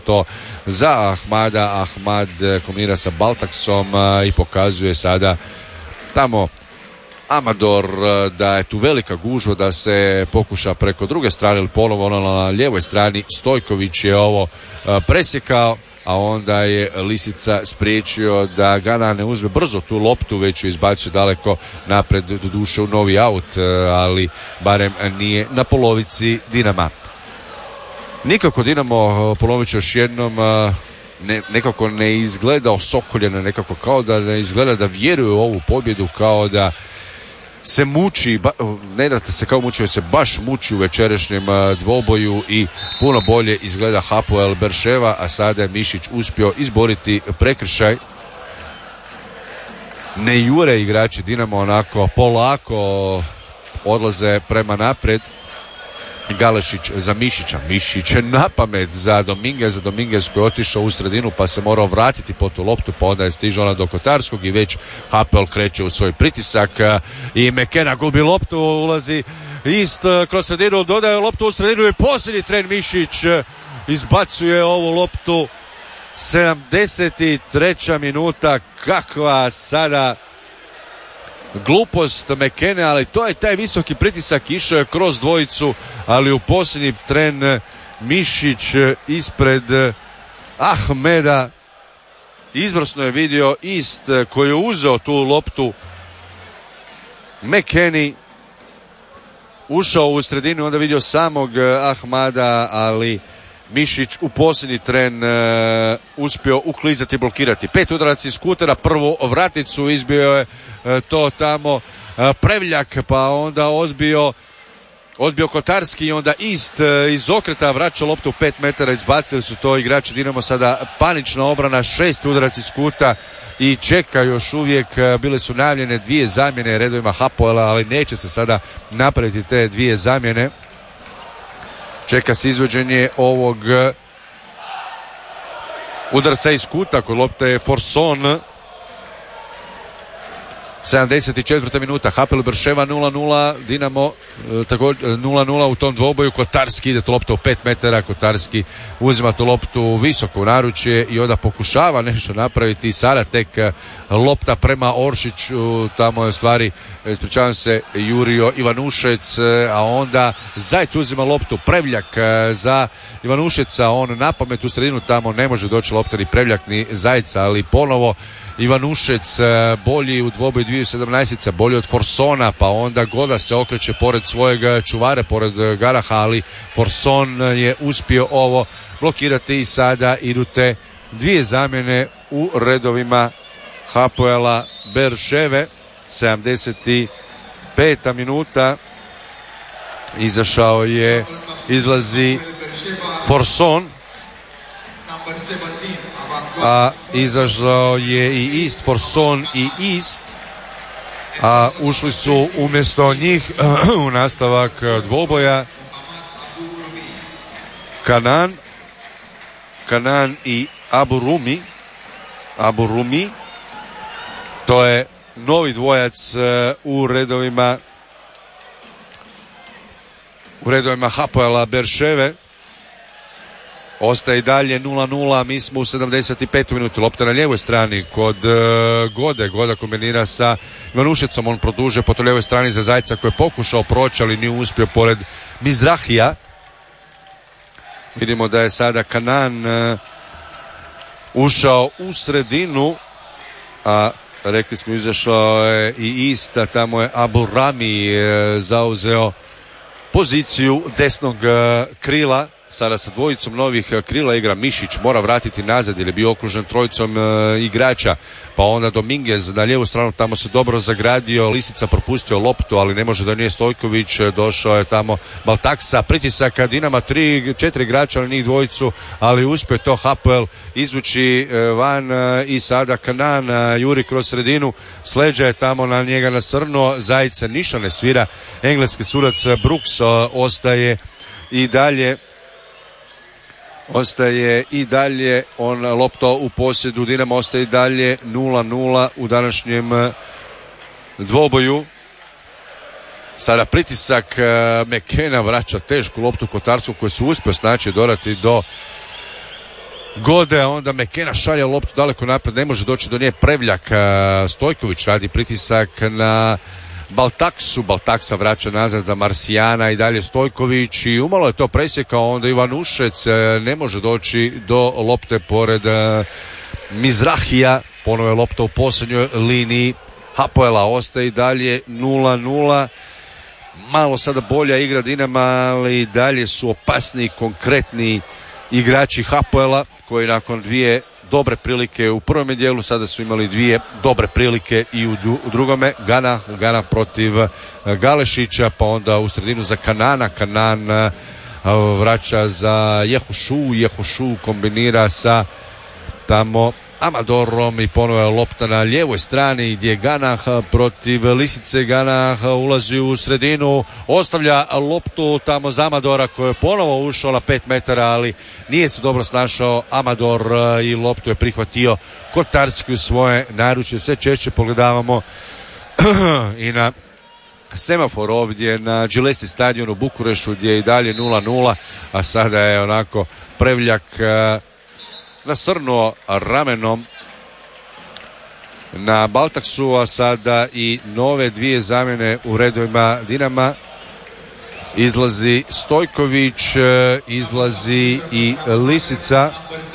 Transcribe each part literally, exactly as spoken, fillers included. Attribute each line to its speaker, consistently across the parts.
Speaker 1: to za Ahmada. Ahmad kombinira sa Baltaksom i pokazuje sada tamo Amador da je tu velika gužva, da se pokuša preko druge strane ili ponovo ono na lijevoj strani. Stojković je ovo presjekao, a onda je Lisica spriječio da Gana ne uzme brzo tu loptu, već ju izbacio daleko napred, do duše u novi aut, ali barem nije na polovici Dinama. Nikako Dinamo, ponovit ću još jednom, ne, nekako ne izgleda osokoljeno, nekako kao da ne izgleda da vjeruje u ovu pobjedu, kao da se muči, ba, ne da se kao muči, se baš muči u večerašnjem dvoboju i puno bolje izgleda Hapoel Berševa, a sada je Mišić uspio izboriti prekršaj. Ne jure igrači Dinamo, onako polako odlaze prema naprijed. Galešić za Mišića, Mišić je napamet za Dominguez, za Dominguez koji je otišao u sredinu pa se morao vratiti po tu loptu, pa onda je stižao na do Kotarskog i već Hapoel kreće u svoj pritisak i McKenna gubi loptu, ulazi ist kroz sredinu, dodaje loptu u sredinu i posljednji tren Mišić izbacuje ovu loptu. sedamdeset treća minuta, kakva sada glupost McKenna, ali to je taj visoki pritisak, išao je kroz dvojicu, ali u posljednji tren Mišić ispred Ahmeda izvrsno je vidio ist koji je uzeo tu loptu. McKenny ušao u sredinu, onda vidio samog Ahmada, ali Mišić u posljednji tren uh, uspio uklizati i blokirati. Pet udarac iz skutera, prvu vraticu izbio je uh, to tamo uh, Prevljak, pa onda odbio odbio Kotarski i onda ist uh, iz okreta vraća loptu u pet metara, izbacili su to igrači Dinamo. Sada panična obrana, šest udarac iz kuta i čeka još uvijek. Uh, bile su najavljene dvije zamjene redovima Hapoela, ali neće se sada napraviti te dvije zamjene. Čeka se izvođenje ovog udarca iz kuta, kod lopte je Forson. sedamdeset četvrta minuta, Hapoel Berševa nula nula, Dinamo također nula nula u tom dvoboju. Kotarski ide tu loptu u pet metara, Kotarski uzima tu loptu visoko u naručje i onda pokušava nešto napraviti. Sada tek lopta prema Oršiću, tamo je u stvari, ispričavam se, jurio Ivanušec, a onda Zajc uzima loptu, Prevljak za Ivanušeca, on napamet u sredinu, tamo ne može doći lopta ni Prevljak ni Zajc, ali ponovo Ivanušec bolji u dvoboju dvije sedamnaestica, bolji od Forsona, pa onda Goda se okreće pored svojeg čuvara, pored Garaha, ali Forson je uspio ovo blokirati i sada idu te dvije zamjene u redovima Hapoela Berševe. sedamdeset peta minuta, izašao je, izlazi Forson, a izašao je i Ist, Forson i Ist, a ušli su umjesto njih u nastavak dvoboja Kanan Kanan i Abu Rumi Abu Rumi to je novi dvojac u redovima u redovima Hapoela Berševe. Ostaje i dalje nula nula, mi smo u sedamdeset petoj minuti. Lopta na lijevoj strani kod uh, Gode. Goda kombinira sa Ivanušecom, on produže po toj lijevoj strani za Zajca koji je pokušao proći, ali nije uspio pored Mizrahija. Vidimo da je sada Kanan uh, ušao u sredinu, a rekli smo izašao je i Ista, tamo je Abu Rami uh, zauzeo poziciju desnog uh, krila. Sada sa dvojicom novih krila igra Mišić, mora vratiti nazad jer je bio okružen trojicom e, igrača, pa onda Dominguez na lijevu stranu, tamo se dobro zagradio, Lisica propustio loptu, ali ne može da nije Stojković, došao je tamo Baltaksa, pritisaka Dinama, tri, četiri igrača, ali njih dvojicu, ali uspio to Hapoel izvući e, van e, i sada Kanan e, juri kroz sredinu, sleđa je tamo na njega nasrnuo, Zajica ništa ne svira, engleski sudac Brooks e, ostaje i dalje Ostaje i dalje on lopta u posjedu Dinamo, ostaje i dalje nula nula u današnjem dvoboju. Sada pritisak, uh, McKenna vraća tešku loptu Kotarsku koji su uspio snaći dorati do Gode, onda Mekena šalje loptu daleko napred, ne može doći do nje. Prevljak, Stojković radi pritisak na Baltaksu, Baltaksa vraća nazad za Marsijana i dalje Stojković i umalo je to presjekao, onda Ivanušec ne može doći do lopte pored Mizrahija, ponovo je lopta u posljednjoj liniji, Hapoela ostaje i dalje nula nula. Malo sada bolja igra Dinama, ali dalje su opasni, konkretni igrači Hapoela koji nakon dvije dobre prilike u prvom dijelu sada su imali dvije dobre prilike i u drugome. Gana, Gana protiv Galešića, pa onda u sredinu za Kanana. Kanan vraća za Jehušu, Jehušu kombinira sa tamo Amadorom i ponovo je lopta na lijevoj strani gdje Ganah protiv Lisice. Ganah ulazi u sredinu, ostavlja loptu tamo za Amadora koji je ponovo ušao na pet metara, ali nije se dobro snašao Amador i loptu je prihvatio Kotarski u svoje naručje. Sve češće pogledavamo i na semafor ovdje na Gillespie stadionu u Bukurešu gdje je i dalje nula nula, a sada je onako Prevljak nasrnuo ramenom na Baltaksu, a sada i nove dvije zamjene u redovima Dinama. Izlazi Stojković, izlazi i Lisica.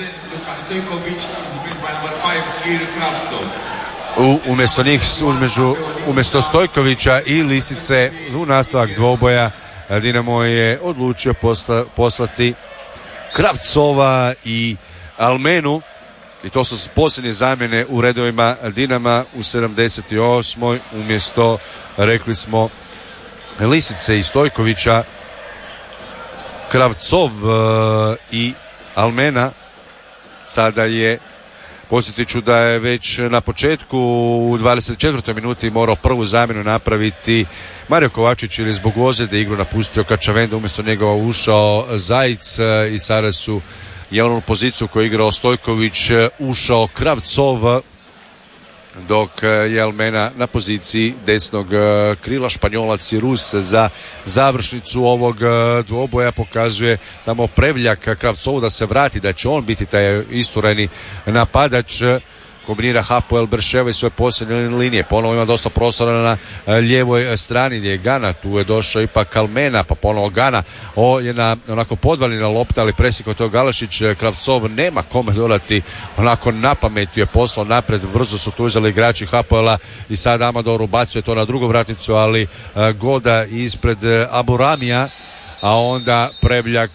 Speaker 1: U, umjesto njih, umjeđu, umjesto Stojkovića i Lisice u nastavak dvoboja Dinamo je odlučio posla, poslati Kravcova i Almenu i to su posljednje zamjene u redovima Dinama u sedamdeset osmoj umjesto, rekli smo, Lisice i Stojkovića, Kravcov i Almena. Sada je, podsjetit ću da je već na početku u dvadeset četvrtoj minuti morao prvu zamjenu napraviti Mario Kovačić, ili zbog ozljede igru napustio Kačavenda, umjesto njega ušao Zajic i sada su je onu poziciju koju je igrao Stojković ušao Kravcov, dok je Almena na poziciji desnog krila. Španjolac i Rus za završnicu ovog dvoboja pokazuje tamo Prevljak Kravcovu da se vrati, da će on biti taj istureni napadač. Kombinira Hapoel Berševa i svoje posljednje linije. Ponovo ima dosta prostora na lijevoj strani gdje je Gana. Tu je došao ipak Almena, pa ponovo Gana. O, je na onako podvaljena lopta, ali presjekao to Galešić. Kravcov nema kome dodati. Onako na pamet je poslao napred. Brzo su tu uzeli igrači Hapoela i sad Amador ubacuje to na drugu vratnicu, ali Goda ispred Aburamija, a onda Prevljak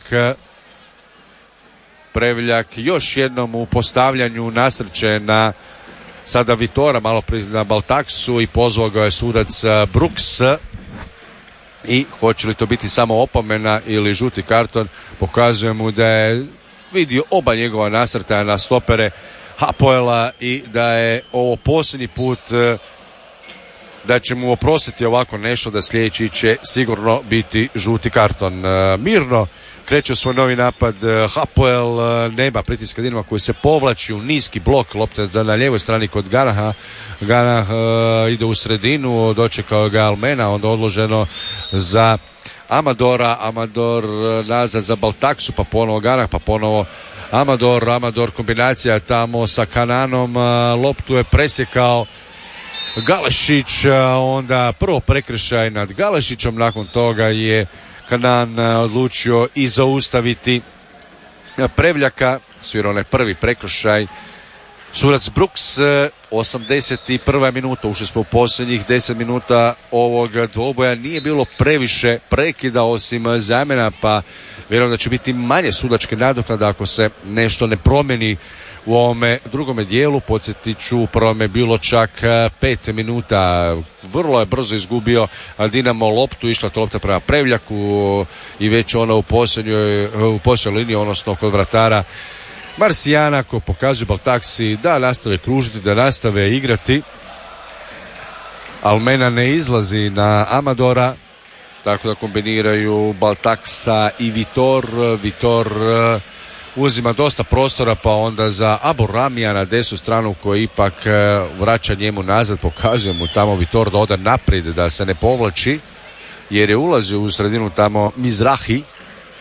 Speaker 1: Prevljak još jednom u postavljanju nasrće na sada Vitora, malo prije na Baltaksu, i pozvao ga je sudac Brooks. I hoće li to biti samo opomena ili žuti karton, pokazuje mu da je vidio oba njegova nasrtaja na stopere Hapoela i da je ovo posljednji put, da će mu oprostiti ovako nešto, da sljedeći će sigurno biti žuti karton. Mirno kreće svoj novi napad Hapoel, nema pritiska Dinama koji se povlači u niski blok, lopta na lijevoj strani kod Ganaha. Ganah uh, ide u sredinu, dočekao ga Almena, onda odloženo za Amadora, Amador nazad za Baltaksu, pa ponovo Ganah, pa ponovo Amador, Amador kombinacija tamo sa Kananom, loptu je presjekao Galešić, onda prvo prekršaj nad Galešićom, nakon toga je Kanan odlučio i zaustaviti Prevljaka, svirao onaj prvi prekršaj. Sudac Brooks, osamdeset prva minuta, ušli smo u posljednjih deset minuta ovog dvoboja, nije bilo previše prekida osim zamjena, pa vjerujem da će biti manje sudačke nadoknade ako se nešto ne promijeni u ovome drugome dijelu. Podsjetit ću, u prvome je bilo čak pet minuta, vrlo je brzo izgubio Dinamo loptu, išla to lopta prema Prevljaku i već ona u posljednjoj, u posljednjoj liniji, odnosno kod vratara Marsijana, ko pokazuje Baltaksi da nastave kružiti, da nastave igrati. Almena ne izlazi na Amadora, tako da kombiniraju Baltaksa i Vitor. Vitor uzima dosta prostora, pa onda za Aburamija na desnu stranu koji ipak vraća njemu nazad, pokazuje mu tamo Vitor da ode naprijed, da se ne povlači, jer je ulazio u sredinu tamo Mizrahi.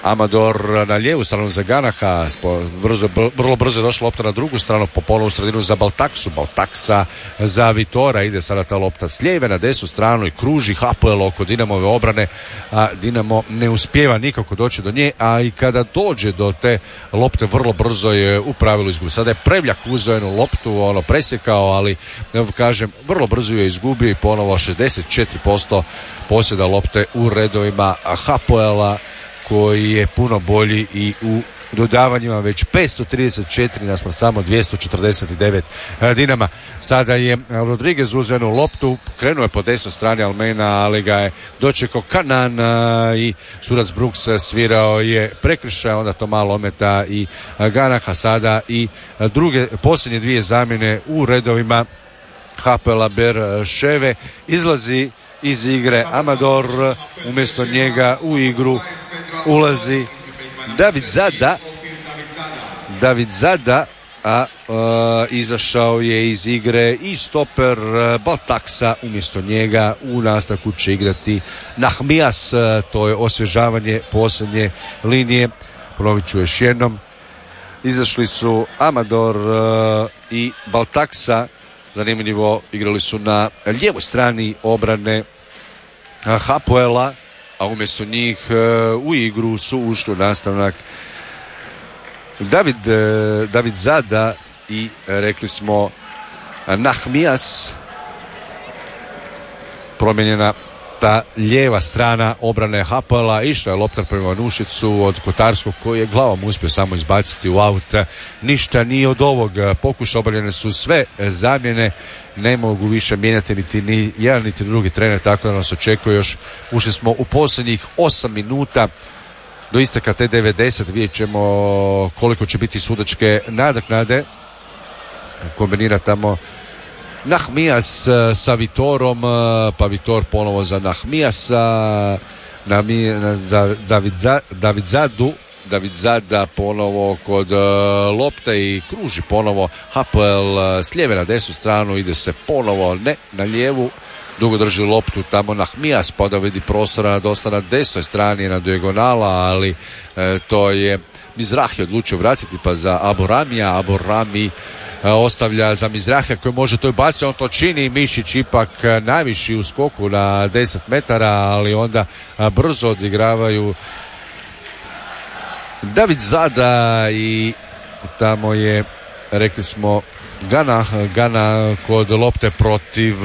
Speaker 1: Amador na lijevu stranu za Ganaha, brzo, vrlo brzo je došla lopta na drugu stranu, po ponovu sredinu za Baltaksu, Baltaksa za Vitora, ide sada ta lopta s lijeve na desnu stranu i kruži Hapoel oko Dinamove obrane, a Dinamo ne uspijeva nikako doći do nje, a i kada dođe do te lopte vrlo brzo je u pravilu izgubio. Sada je Prevljak uzeo jednu loptu, ono presjekao, ali kažem, vrlo brzo je izgubio i ponovo šezdeset četiri posto posjeda lopte u redovima Hapoela, koji je puno bolji i u dodavanjima, već petsto trideset četiri naspram samo dvjesto četrdeset devet Dinama. Sada je Rodriguez uzeo jednu loptu, krenuo je po desnoj strani Almena, ali ga je dočekao Kanan i sudac Brooks svirao je prekršaj, onda to malo ometa i Ganaha. Sada i druge, posljednje dvije zamjene u redovima Hapoela Berševe. Izlazi iz igre Amador, umjesto njega u igru ulazi David Zada. David Zada, a e, izašao je iz igre i stoper Baltaksa, umjesto njega u nastavku će igrati Nahmijas. To je osvježavanje posljednje linije. Ponovit ću još jednom. Izašli su Amador e, i Baltaksa. Zanimljivo, igrali su na lijevoj strani obrane Hapoela, a umjesto njih u igru su ušli u nastavak David, David Zada i rekli smo Nahmijas. Promijenjena ta lijeva strana obrane Hapoela, išla je lopta prema Nušicu od Kotarskog, koji je glavom uspio samo izbaciti u aut. Ništa nije od ovog pokuša, obavljene su sve zamjene, ne mogu više mijenjati niti ni jedan niti drugi trener, tako da nas očekuje još. Ušli smo u posljednjih osam minuta do isteka te devedeset, vidjet ćemo koliko će biti sudačke nadoknade. Kombinira tamo Nahmijas sa Vitorom, pa Vitor ponovo za Nahmijasa, za David, David Zadu, David Zada ponovo kod lopte i kruži ponovo Hapoel s lijeve na desnu stranu, ide se ponovo ne na lijevu, dugo drži loptu tamo Nahmijas, pa da vidi prostora dosta na desnoj strani, na dijagonala, ali e, to je Mizrahi odlučio vratiti pa za Aboramija. Aborami ostavlja za Mizrahija koji može to i baciti, on to čini. Mišić ipak najviši u skoku na deset metara, ali onda brzo odigravaju David Zada i tamo je, rekli smo, Gana, Gana kod lopte protiv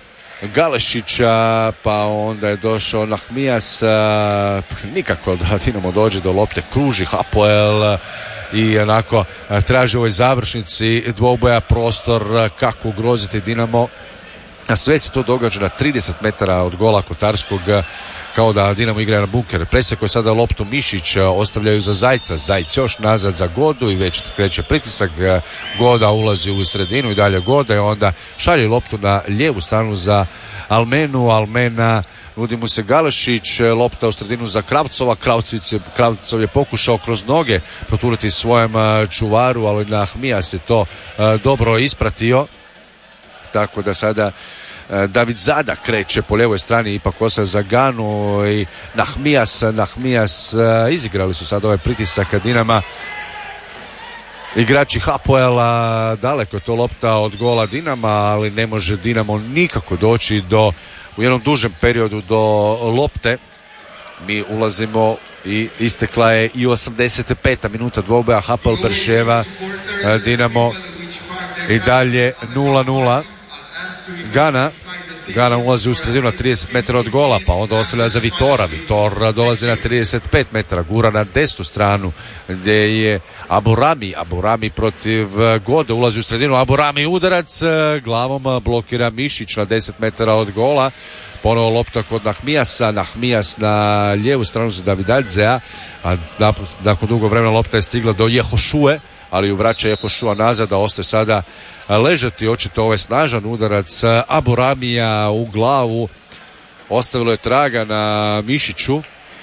Speaker 1: Galešića, pa onda je došao Nahmijas, nikako da Dinamo dođe do lopte, kruži Hapoel i onako traži u ovoj završnici dvoboja prostor kako ugroziti Dinamo. A sve se to događa na trideset metara od gola Kotarskog, kao da Dinamo igra na bunker. Presjekao je sada loptu Mišić, ostavljaju za Zajca. Zajc još nazad za Godu i već kreće pritisak. Goda ulazi u sredinu i dalje Goda i onda šalje loptu na lijevu stranu za Almenu. Almena, nudi mu se Galešić, lopta u sredinu za Kravcova. Kravcov je pokušao kroz noge proturiti svojem čuvaru, ali Nahmijas je to dobro ispratio. Tako da sada David Zada kreće po lijevoj strani, ipak ostaje za Ganu i Nahmijas. Nahmijas izigrali su sad ovaj pritisak Dinama. Igrači Hapoela, daleko je to lopta od gola Dinama, ali ne može Dinamo nikako doći do, u jednom dužem periodu do lopte. Mi ulazimo i istekla je i osamdeset peta minuta dvoboja Hapoel Berševa. Dinamo i dalje nula nula. Gana Gana ulazi u sredinu na trideset metara od gola, pa onda ostavlja za Vitora. Vitor dolazi na trideset pet metara, gura na desnu stranu gdje je Aborami. Aborami protiv Gode, ulazi u sredinu. Aborami udarac, glavom blokira Mišić na deset metara od gola. Ponovo lopta kod Nahmijasa. Nahmijas na lijevu stranu za Davidadzea, a nakon dugo vremena lopta je stigla do Jehošue, ali ju vraća Jehošua nazad, a ostaje sada ležati. Očito ovaj snažan udarac Aboramija u glavu ostavilo je traga na Mišiću.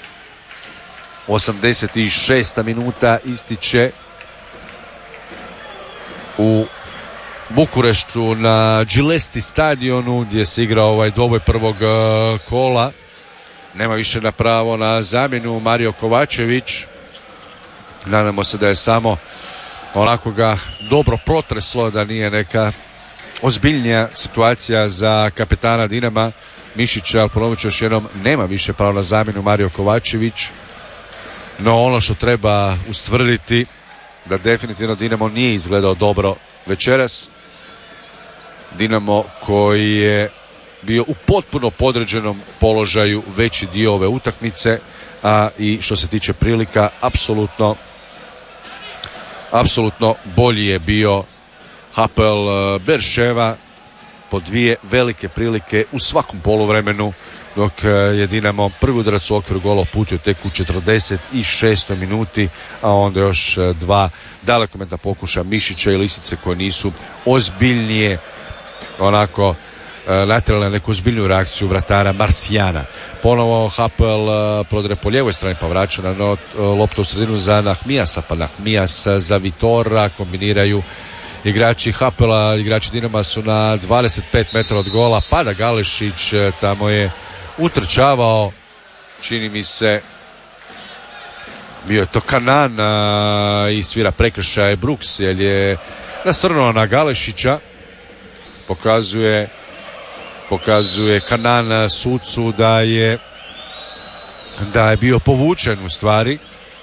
Speaker 1: osamdeset šesta minuta ističe u Bukureštu na Gillesti stadionu gdje se igra ovaj dvoboj prvog kola nema više na pravo na zamjenu Mario Kovačević. Nadamo se da je samo onako ga dobro protreslo, da nije neka ozbiljnija situacija za kapetana Dinama Mišića, ali ponovit ću još jednom, nema više pravo na zamjenu Mario Kovačević. No ono što treba ustvrditi, da definitivno Dinamo nije izgledao dobro večeras. Dinamo koji je bio u potpuno podređenom položaju veći dio ove utakmice, a i što se tiče prilika, apsolutno apsolutno bolji je bio Hapoel Berševa, po dvije velike prilike u svakom poluvremenu, dok je Dinamo prvi udarac u okviru gola uputio tek u četrdeset šestoj minuti, a onda još dva dalekometna pokuša Mišića i Lisice koje nisu ozbiljnije onako natjerali neku ozbiljnu reakciju vratara Marsijana. Ponovo Hapoel prodre po lijevoj strani pa vraća na not, loptu u sredinu za Nahmijasa, pa Nahmijas za Vitora, kombiniraju igrači Hapoela, igrači Dinama su na dvadeset pet metara od gola, pada Galešić, tamo je utrčavao, čini mi se bio je to Kanan a, i svira prekršaj Brooks jer je nasrnuo na Galešića. Pokazuje pokazuje Kanan sucu da je da je bio povučen u stvari,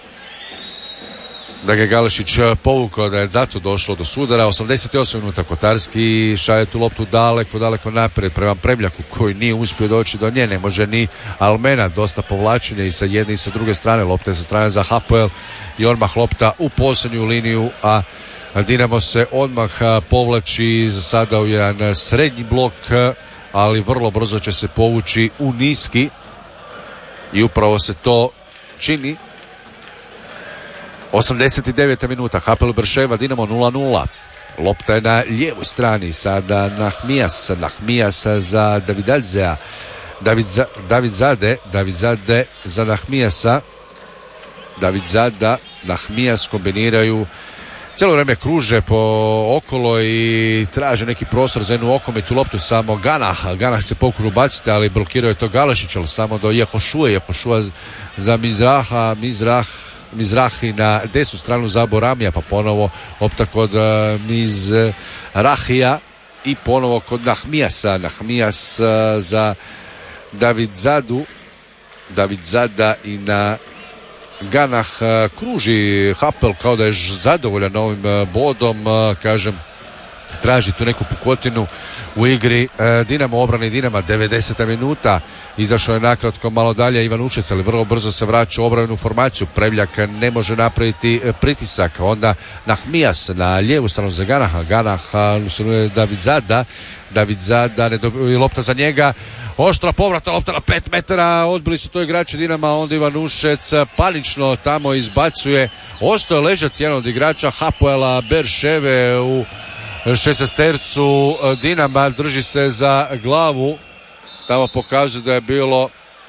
Speaker 1: da ga je Galešić povukao, da je zato došlo do sudara. osamdeset osam minuta Kotarski šalje tu loptu daleko, daleko naprijed prema Premljaku koji nije uspio doći do nje, ne može ni Almena, dosta povlačenja i sa jedne i sa druge strane, lopta je sa strane za Hapoel i odmah lopta u posljednju liniju, a Dinamo se odmah povlači za sada u jedan srednji blok, ali vrlo brzo će se povući u niski i upravo se to čini. osamdeset deveta minuta, Hapoel Berševa, Dinamo nula nula. Lopta je na lijevoj strani, sada Nahmijas, Nahmijas za Davidadzea, David, David Zade, David Zade za Nahmijasa, David Zada, Nahmijas kombiniraju, cijelo vrijeme kruže po okolo i traže neki prostor za jednu okomitu loptu, samo Ganah, Ganah se pokušao baciti, ali blokirao je to Galešić, ali samo do Jehošue, Jehošua za Mizraha, Mizrah Mizrahi na desnu stranu za Boramija, pa ponovo lopta kod uh, Mizrahija i ponovo kod Nahmijasa, Nahmijas uh, za David Zadu, David Zada i na Ganah uh, kruži Hapoel kao da je zadovoljan ovim uh, bodom, uh, kažem, traži tu neku pukotinu u igri uh, Dinamo, obrani Dinama. devedeseta minuta, izašao je nakratko malo dalje Ivan Učec, ali vrlo brzo se vraća u obranu formaciju. Prevljak ne može napraviti uh, pritisak, onda Nahmijas na lijevu stranu za Ganaha, Ganah uh, David Zada, David Zada ne dobi, lopta za njega, oštra povrata, lopta na pet metara, odbili su to igrači Dinama, onda Ivan Ušec panično tamo izbacuje, ostao je ležati jedan od igrača Hapoela Berševe u šesnaestercu Dinama, drži se za glavu, tamo pokazuje da je bilo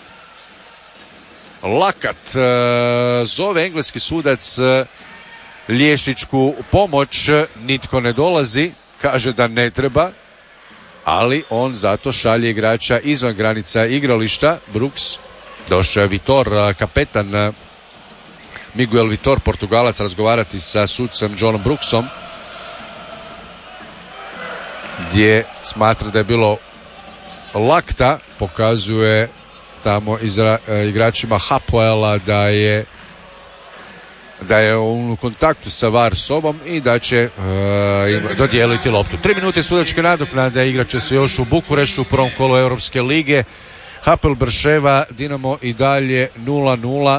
Speaker 1: lakat, zove engleski sudac liječničku pomoć, nitko ne dolazi, kaže da ne treba, ali on zato šalje igrača izvan granica igrališta. Brooks, došao je Vitor, kapetan Miguel Vitor, Portugalac, razgovarati sa sucem Johnom Brooksom, gdje smatra da je bilo lakta, pokazuje tamo izra, igračima Hapoela da je da je u kontaktu sa VAR sobom i da će uh, dodijeliti loptu. Tri minute sudačke nadoknade, igrat će se još u Bukureštu u prvom kolu Europske lige. Hapoel Berševa, Dinamo i dalje nula nula.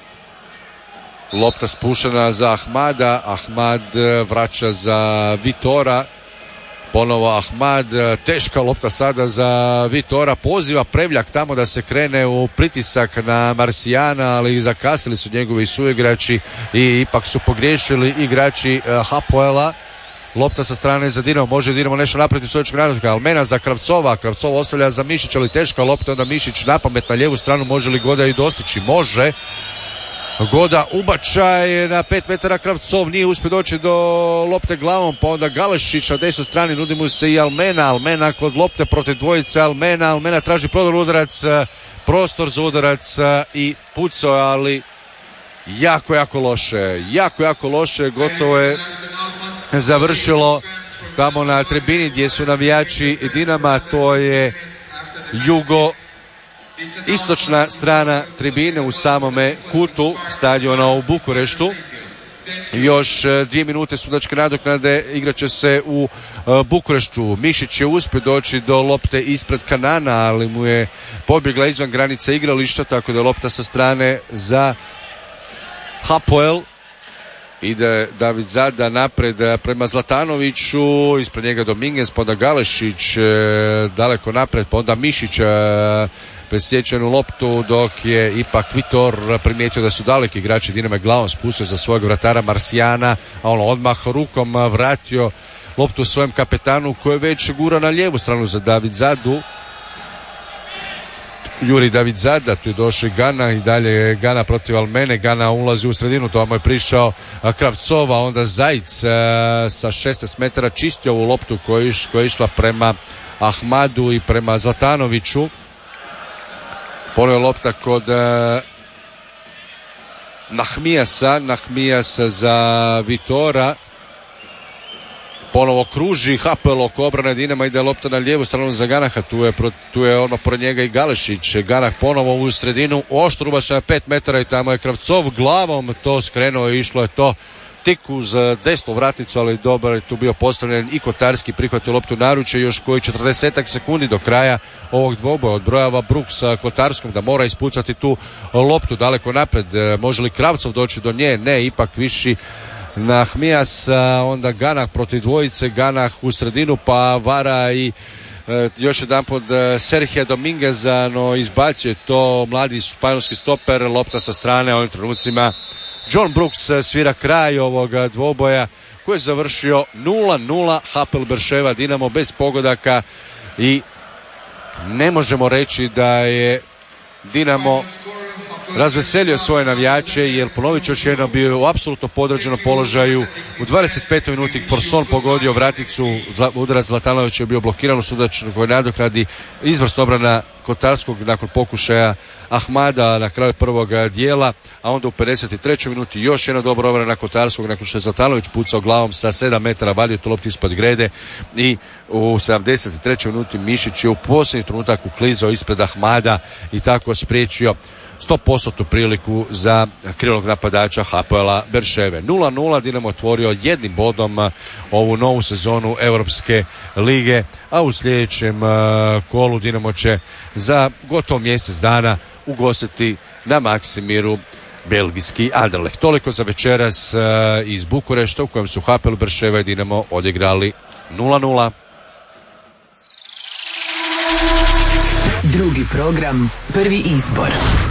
Speaker 1: Lopta spuštena za Ahmada, Ahmad vraća za Vitora, ponovo Ahmad, teška lopta sada za Vitora, poziva Prevljak tamo da se krene u pritisak na Marsijana, ali zakasnili su njegovi suigrači i ipak su pogriješili igrači Hapoela. Lopta sa strane za Dinamo, može Dinamo nešto napraviti u sudačkog nadoknade. Almena za Kravcova, Kravcova ostavlja za Mišić, ali teška lopta, onda Mišić napamet na lijevu stranu, može li Goda i dostići? Može. Goda ubačaj na pet metara, Kravcov nije uspio doći do lopte glavom, pa onda Galešić na desnoj strani, nudi mu se i Almena, Almena kod lopte protiv dvojice Almena, Almena traži prodor udarac, prostor za udarac i pucao, ali jako, jako loše. Jako, jako loše. Gotovo je završilo tamo na tribini gdje su navijači Dinama. To je jugo istočna strana tribine u samome kutu stadiona u Bukureštu. Još dvije minute sudačke nadoknade, igrat će se u Bukureštu. Mišić je uspio doći do lopte ispred Kanana, ali mu je pobjegla izvan granice igrališta, tako da je lopta sa strane za Hapoel. Ide David Zada napred prema Zlatanoviću, ispred njega Dominguez, pa onda Galešić daleko napred, pa onda Mišić presječenu loptu, dok je ipak Vitor primijetio da su daleki igrači Dinama glavom spustio za svojeg vratara Marsijana, a on odmah rukom vratio loptu svojem kapetanu koji već gura na lijevu stranu za David Zadu. Juri David Zada, tu je došao Gana i dalje Gana protiv Almene. Gana ulazi u sredinu, to mu je prišao Kravcova, onda Zajic sa šesnaest metara čistio ovu loptu koja je išla prema Ahmadu i prema Zlatanoviću. Ponovo lopta kod uh, Nahmijasa, Nahmijasa za Vitora. Ponovo kruži Hapoel oko obrane Dinama, ide lopta na lijevu stranu za Ganaha, tu je, pro, tu je ono pro njega i Galešić. Ganah ponovo u sredinu, oštro ubačena pet metara i tamo je Kravcov glavom to skrenuo i išlo je to tik uz desnu vratnicu, ali dobar je tu bio postavljen i Kotarski, prihvatio loptu naruče, još koji četrdesetak sekundi do kraja ovog dvoboja. Odbrojava Brooks Kotarskom da mora ispucati tu loptu daleko napred. Može li Kravcov doći do nje? Ne, ipak viši Nahmijas, onda Ganah protiv dvojice, Ganah u sredinu, pa vara i e, još jedan pod Sergio Domingueza, no izbacuje to mladi španjolski stoper, lopta sa strane. Ovim trenucima John Brooks svira kraj ovog dvoboja koji je završio nula nula. Hapoel Berševa Dinamo bez pogodaka i ne možemo reći da je Dinamo razveselio svoje navijače, jer ponovit ću još jedno, bio je u apsolutno podređenom položaju. U dvadeset petoj minuti Porson pogodio vratnicu, udarac Zlatanović je bio blokiran u sudačkoj nadoknadi, izvrsna obrana Kotarskog nakon pokušaja Ahmada na kraju prvog dijela, a onda u pedeset trećoj minuti još jedna dobra obrana Kotarskog nakon što je Zlatanović pucao glavom sa sedam metara, vadio tu loptu ispod grede i u sedamdeset trećoj minuti Mišić je u posljednji trenutak uklizao ispred Ahmada i tako spriječio sto posto priliku za krilnog napadača Hapoela Berševe. nula nula, Dinamo otvorio jednim bodom ovu novu sezonu Europske lige, a u sljedećem kolu Dinamo će za gotovo mjesec dana ugostiti na Maksimiru belgijski Anderlecht. Toliko za večeras iz Bukurešta u kojem su Hapoel Berševa i Dinamo odigrali nula nula.
Speaker 2: Drugi program, prvi izbor.